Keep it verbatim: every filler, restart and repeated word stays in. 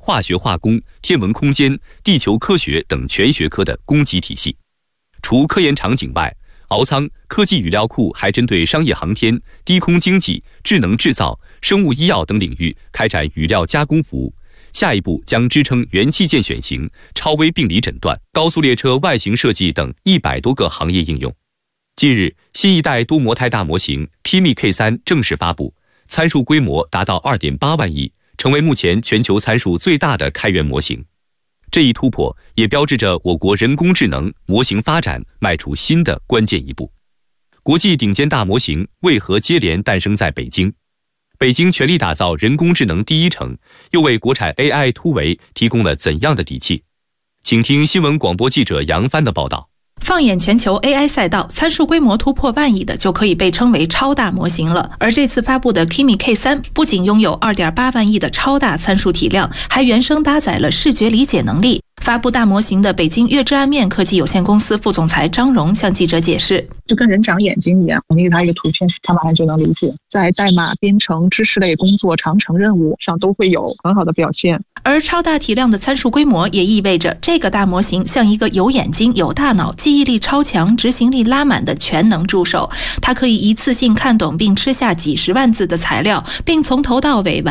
化学化工、天文空间、地球科学等全学科的供给体系。除科研场景外，敖仓科技语料库还针对商业航天、低空经济、智能制造、生物医药等领域开展语料加工服务。下一步将支撑元器件选型、超微病理诊断、高速列车外形设计等一百多个行业应用。近日，新一代多模态大模型 K I M I K 三 正式发布，参数规模达到 二点八万亿，成为目前全球参数最大的开源模型。这一突破也标志着我国人工智能模型发展迈出新的关键一步。国际顶尖大模型为何接连诞生在北京？北京全力打造人工智能第一城，又为国产 A I 突围提供了怎样的底气？请听新闻广播记者杨帆的报道。 放眼全球 A I 赛道，参数规模突破万亿的就可以被称为超大模型了。而这次发布的 K I M I K 三 不仅拥有 二点八万亿的超大参数体量，还原生搭载了视觉理解能力。发布大模型的北京悦之安面科技有限公司副总裁张荣向记者解释， 就跟人长眼睛一样，你给他一个图片，他马上就能理解，在代码编程、知识类工作、长程任务上都会有很好的表现。 而超大体量的参数规模也意味着这个大模型像一个有眼睛、有大脑、记忆力超强、执行力拉满的全能助手。它可以一次性看懂并吃下几十万字的材料，并从头到尾完